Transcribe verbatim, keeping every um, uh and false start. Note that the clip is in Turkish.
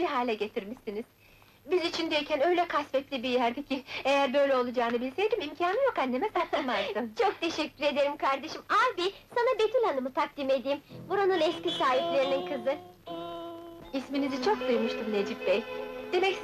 bir hale getirmişsiniz. Biz içindeyken öyle kasvetli bir yerdi ki, eğer böyle olacağını bilseydim imkânı yok, anneme saklamazdım. Çok teşekkür ederim kardeşim. Abi, sana Betül Hanım'ı takdim edeyim. Buranın eski sahiplerinin kızı. İsminizi çok duymuştum Necip Bey. Demek